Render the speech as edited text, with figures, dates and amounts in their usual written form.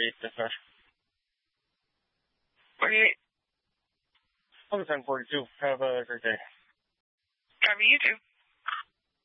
sir. 48. On the 1042. Have a great day. Copy, you too.